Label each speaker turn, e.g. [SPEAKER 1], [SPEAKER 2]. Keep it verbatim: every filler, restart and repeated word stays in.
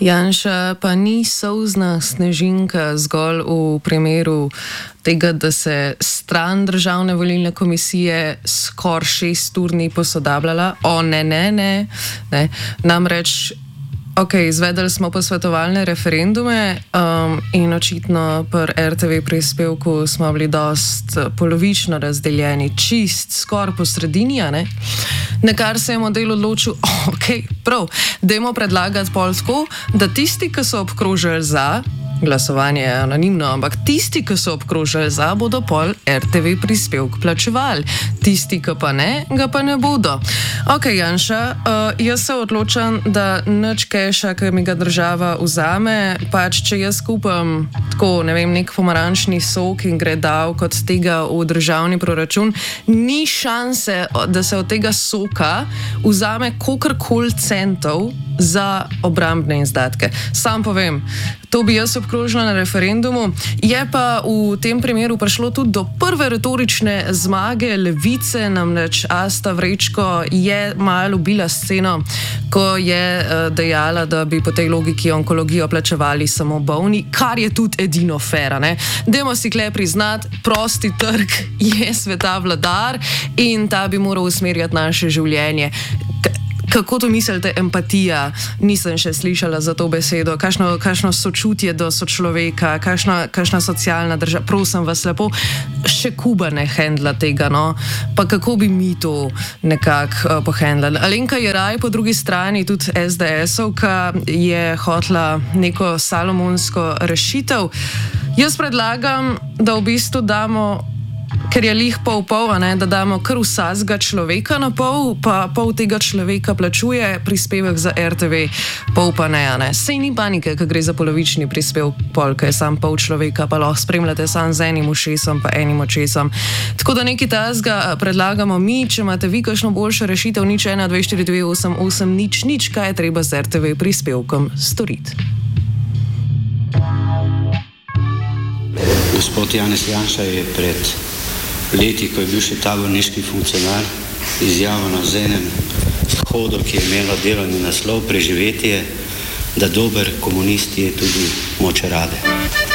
[SPEAKER 1] Janša pa ni solzna snežinka zgolj v primeru tega, da se stran Državne volilne komisije skoraj šest ur ni posodabljala. O, ne, ne, ne. ne. Namreč, ok, izvedeli smo posvetovalne referendume um, in očitno pri er te ve prispevku smo bili dost polovično razdeljeni, čist, skoraj po sredini, a ne? Nekar se je model odločil, ok, prav, dajmo predlagati pol tako, da tisti, ki so obkrožili za, glasovanje je anonimno, ampak tisti, ki so obkrožili za, bodo pol er te ve prispevk plačevali. Tisti, ki pa ne, ga pa ne bodo. Ok, Janša, uh, jaz se odločam, da nič keša, ki mi ga država vzame, pač če jaz kupam tako, ne vem, nek pomarančni sok in gre davek od tega v državni proračun, ni šanse, da se od tega soka vzame kolikor centov za obrambne izdatke. Sam povem, to bi jaz obkrožila na referendumu, je pa v tem primeru prišlo tudi do prve retorične zmage Levice, namreč Asta Vrečko je malo ubila sceno, ko je uh, dejala, da bi po tej logiki onkologijo plačevali samo bolni, kar je tudi edino fera, ne. Dajmo si kle priznati, prosti trg je sveta vladar in ta bi moral usmerjati naše življenje. Kako to mislite, empatija? Nisem še slišala za to besedo. Kakšno, kakšno sočutje do sočloveka, kakšna, kakšna socialna država. Prosim vas lepo, še Kuba ne hendla tega, no. Pa kako bi mi to nekako uh, pohendlali? Alenka Jeraj po drugi strani, tudi es de esovka, je hotla neko salomonsko rešitev. Jaz predlagam, da v bistvu damo, ker je lih pol pol, a ne, da damo kar vsakega človeka na pol, pa pol tega človeka plačuje prispevek za er te ve, pol pa ne, a ne. Sej ni panike, ko gre za polovični prispevek pol, ker je sam pol človeka, pa lahko spremljate sam z enim ušesom, pa enim očesom. Tako da nekaj tazga predlagamo mi, če imate vi kakšno boljšo rešitev, nič ena dve štiri dve osem osem nič nič, kaj je treba z er te ve prispevkom storiti.
[SPEAKER 2] Gospod Janez Janša je pred leti, ko je bil še taborniški funkcionar, izjavil na enem shodu, ki je imelo delovni naslov Preživetje, da dober komunist je tudi močerade.